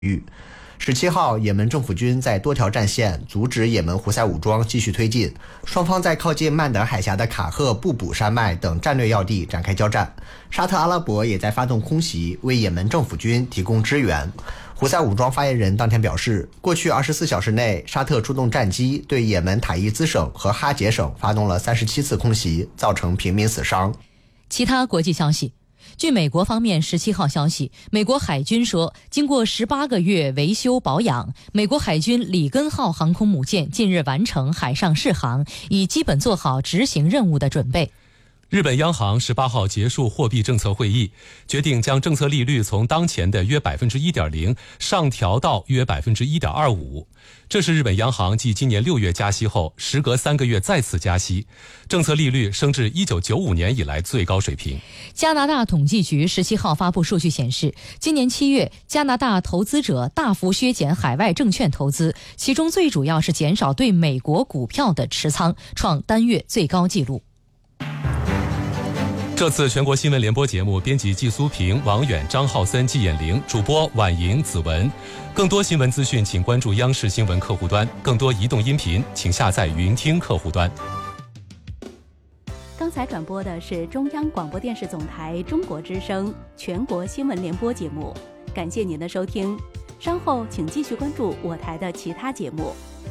域。17号，也门政府军在多条战线阻止也门胡塞武装继续推进，双方在靠近曼德海峡的卡赫布卜山脉等战略要地展开交战。沙特阿拉伯也在发动空袭，为也门政府军提供支援。胡塞武装发言人当天表示，过去24小时内，沙特出动战机对也门塔伊兹省和哈杰省发动了37次空袭，造成平民死伤。 其他国际消息，据美国方面17号消息，美国海军说，经过18个月维修保养，美国海军里根号航空母舰近日完成海上试航，已基本做好执行任务的准备。 日本央行18号结束货币政策会议，决定将政策利率从当前的约 1.0% 上调到约 1.25%。这是日本央行继今年6月加息后，时隔3个月再次加息，政策利率升至1995年以来最高水平。 加拿大统计局17号发布数据显示，今年7月，加拿大投资者大幅削减海外证券投资，其中最主要是减少对美国股票的持仓，创单月最高纪录。 这次全国新闻联播节目编辑季苏平、王远、张浩森、季衍玲，主播婉莹、子文。更多新闻资讯请关注央视新闻客户端，更多移动音频请下载云听客户端。 刚才转播的是中央广播电视总台中国之声全国新闻联播节目，感谢您的收听。稍后请继续关注我台的其他节目。